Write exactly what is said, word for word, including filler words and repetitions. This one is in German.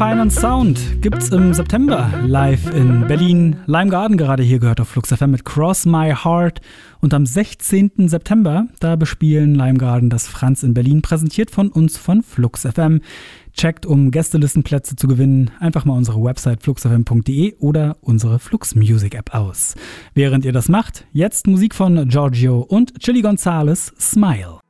Fine and Sound gibt's im September live in Berlin. Lime Garden gerade hier gehört auf Flux F M mit Cross My Heart. Und am sechzehnten September, da bespielen Lime Garden das Franz in Berlin, präsentiert von uns von Flux F M. Checkt, um Gästelistenplätze zu gewinnen, einfach mal unsere Website flux f m punkt d e oder unsere Flux Music App aus. Während ihr das macht, jetzt Musik von Giorgio und Chili Gonzales, Smile.